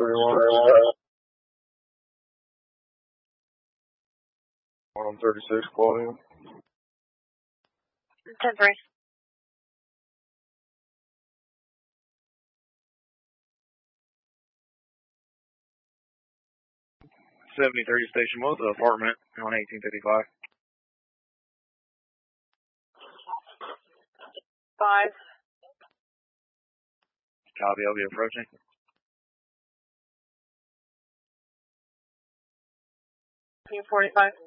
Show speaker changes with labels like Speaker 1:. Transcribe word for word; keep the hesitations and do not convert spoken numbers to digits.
Speaker 1: one thirty-six, quality.
Speaker 2: ten three.
Speaker 1: seventy thirty Station One, the apartment on eighteen fifty-five.
Speaker 2: Five.
Speaker 1: Copy, I'll be approaching.
Speaker 2: P forty-five.